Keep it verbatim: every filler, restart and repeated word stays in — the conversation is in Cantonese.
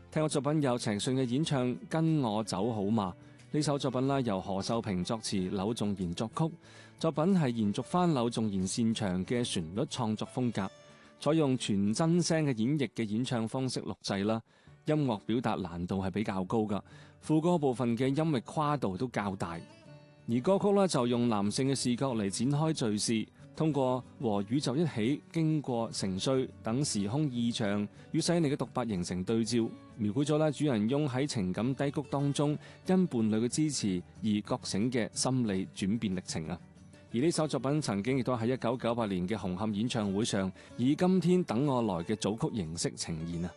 聽過作品有陳奕迅嘅演唱《跟我走好嗎》。呢首作品啦，由何秀萍作詞，柳重言作曲。作品係延續翻柳重言擅長嘅旋律創作風格，採用全真聲嘅演繹嘅演唱方式錄製啦。音樂表達難度係比較高噶，副歌部分嘅音域跨度都較大。而歌曲呢，就用男性嘅視角嚟展開敘事，通過和宇宙一起經過成歲等時空異象與細膩嘅獨白形成對照，描繪咗咧主人翁喺情感低谷當中因伴侶嘅支持而覺醒嘅心理轉變歷程啊！而呢首作品曾經亦都喺一九九八年嘅紅磡演唱會上以今天等我來嘅組曲形式呈現啊！